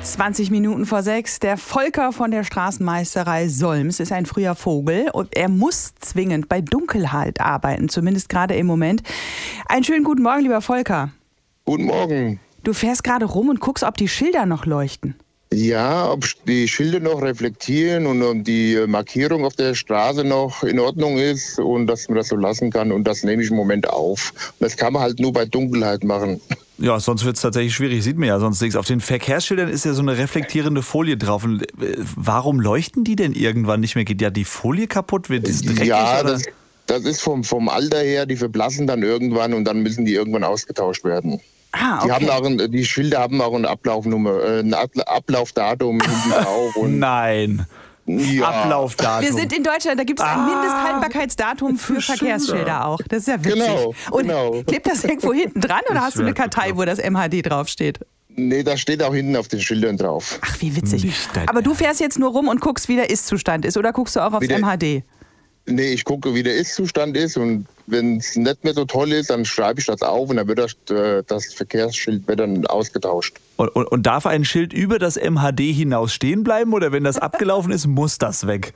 20 Minuten vor 6. Der Volker von der Straßenmeisterei Solms ist ein früher Vogel und er muss zwingend bei Dunkelheit arbeiten, zumindest gerade im Moment. Einen schönen guten Morgen, lieber Volker. Guten Morgen. Du fährst gerade rum und guckst, ob die Schilder noch leuchten. Ja, ob die Schilder noch reflektieren und ob die Markierung auf der Straße noch in Ordnung ist und dass man das so lassen kann. Und das nehme ich im Moment auf. Und das kann man halt nur bei Dunkelheit machen. Ja, sonst wird es tatsächlich schwierig, sieht man ja sonst nichts. Auf den Verkehrsschildern ist ja so eine reflektierende Folie drauf. Und warum leuchten die denn irgendwann nicht mehr? Geht ja die Folie kaputt? Wird es dreckig? Ja, oder? das ist vom Alter her, die verblassen dann irgendwann und dann müssen die irgendwann ausgetauscht werden. Ah, okay. Die Schilder haben auch eine Ablaufnummer, ein Ablaufdatum hinten drauf. Und Nein. ja. Ablaufdatum. Wir sind in Deutschland, da gibt es ein Mindesthaltbarkeitsdatum für Verkehrsschilder auch. Das ist ja witzig. Genau, und genau. klebt das irgendwo hinten dran oder hast du eine Kartei, wo das MHD draufsteht? Nee, das steht auch hinten auf den Schildern drauf. Ach, wie witzig. Nicht dein Aber du fährst jetzt nur rum und guckst, wie der Ist-Zustand ist oder guckst du auch aufs MHD? Nee, ich gucke, wie der Ist-Zustand ist und wenn es nicht mehr so toll ist, dann schreibe ich das auf und dann wird das Verkehrsschild wird dann ausgetauscht. Und darf ein Schild über das MHD hinaus stehen bleiben oder wenn das abgelaufen ist, muss das weg?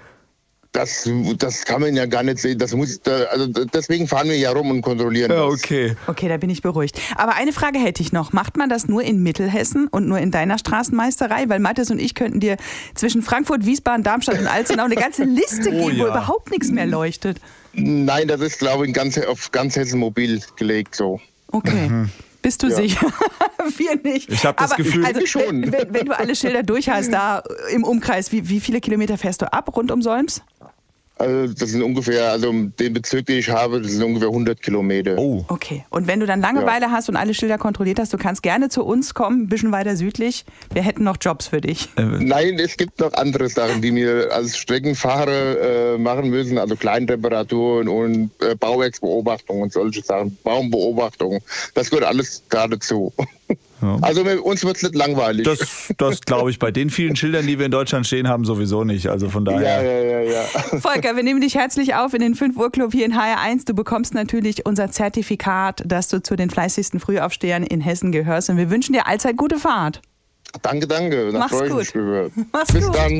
Das kann man ja gar nicht sehen. Also deswegen fahren wir ja rum und kontrollieren das. Okay. Okay, da bin ich beruhigt. Aber eine Frage hätte ich noch. Macht man das nur in Mittelhessen und nur in deiner Straßenmeisterei? Weil Mathis und ich könnten dir zwischen Frankfurt, Wiesbaden, Darmstadt und Alzenau eine ganze Liste geben, wo überhaupt nichts mehr leuchtet. Nein, das ist, glaube ich, auf ganz Hessen mobil gelegt so. Okay. Bist du sicher? Wir nicht. Ich habe das Gefühl, also, schon. Wenn du alle Schilder durch hast, da im Umkreis, wie viele Kilometer fährst du ab rund um Solms? Also das sind ungefähr, also den Bezirk, den ich habe, das sind ungefähr 100 Kilometer. Oh. Okay. Und wenn du dann Langeweile hast und alle Schilder kontrolliert hast, du kannst gerne zu uns kommen, ein bisschen weiter südlich. Wir hätten noch Jobs für dich. Nein, es gibt noch andere Sachen, die wir als Streckenfahrer machen müssen, also Kleintemperaturen und Bauwerksbeobachtung und solche Sachen, Baumbeobachtung. Das gehört alles da dazu. Ja. Also uns wird es nicht langweilig. Das glaube ich bei den vielen Schildern, die wir in Deutschland stehen haben, sowieso nicht. Also von daher. Ja. Volker, wir nehmen dich herzlich auf in den 5 Uhr Club hier in HR1. Du bekommst natürlich unser Zertifikat, dass du zu den fleißigsten Frühaufstehern in Hessen gehörst. Und wir wünschen dir allzeit gute Fahrt. Danke. Da Mach's freue ich gut. mich drüber. Mach's Bis gut. dann.